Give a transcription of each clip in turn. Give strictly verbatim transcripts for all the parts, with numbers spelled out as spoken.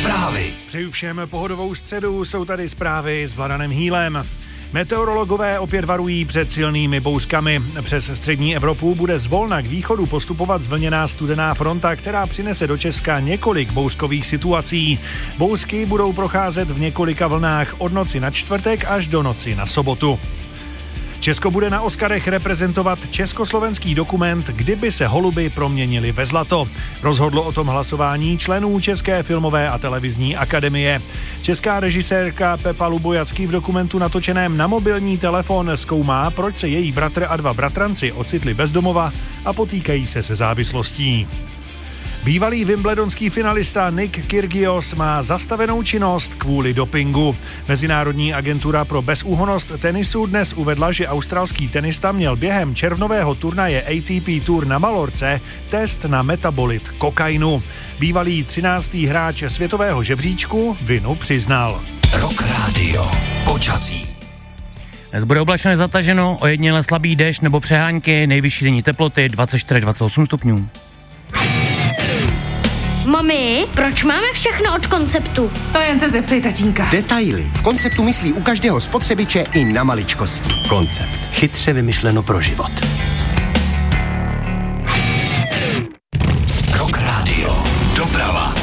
Zprávy. Přeju všem pohodovou středu, jsou tady zprávy s Vladanem Hýlem. Meteorologové opět varují před silnými bouřkami. Přes střední Evropu bude zvolna k východu postupovat zvlněná studená fronta, která přinese do Česka několik bouřkových situací. Bouřky budou procházet v několika vlnách od noci na čtvrtek až do noci na sobotu. Česko bude na Oscarech reprezentovat československý dokument Kdyby se holuby proměnily ve zlato. Rozhodlo o tom hlasování členů České filmové a televizní akademie. Česká režisérka Pepa Lubojacký v dokumentu natočeném na mobilní telefon zkoumá, proč se její bratr a dva bratranci ocitli bez domova a potýkají se se závislostí. Bývalý wimbledonský finalista Nick Kyrgios má zastavenou činnost kvůli dopingu. Mezinárodní agentura pro bezúhonnost tenisu dnes uvedla, že australský tenista měl během červnového turnaje A T P Tour na Malorce test na metabolit kokainu. Bývalý třináctý hráč světového žebříčku vinu přiznal. Rock Radio. Počasí. Dnes bude oblačné zataženo, ojediněle slabý déšť nebo přehánky, nejvyšší denní teploty dvacet čtyři až dvacet osm stupňů. Mami, proč máme všechno od Konceptu? To jen se zeptej tatínka. Detaily. V Konceptu myslí u každého spotřebiče i na maličkosti. Koncept. Chytře vymyšleno pro život. Rock Radio. Doprava.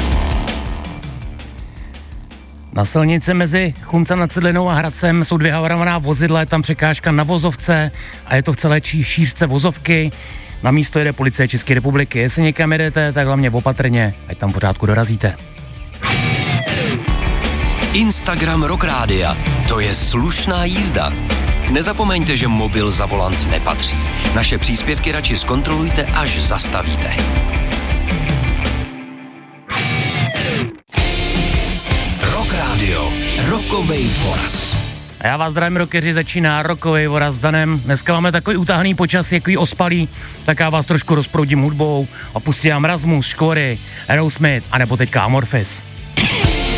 Na silnici mezi Chlumcem nad Cidlinou a Hradcem jsou dvě havarovaná vozidla, je tam překážka na vozovce a je to v celé šířce vozovky. Na místo jede policie České republiky. Jestli někam jedete, tak hlavně opatrně, ať tam pořádku dorazíte. Instagram Rock Rádia. To je slušná jízda. Nezapomeňte, že mobil za volant nepatří. Naše příspěvky radši zkontrolujte, až zastavíte. Rock Radio. Rockovej voraz. A já vás zdravím, rockeři, začíná Rockovej voraz s Danem. Dneska máme takový utáhný počasí, jaký ospalý, tak já vás trošku rozproudím hudbou a pustím vám Rasmus, Škory, Aerosmith a nebo teďka Amorphis.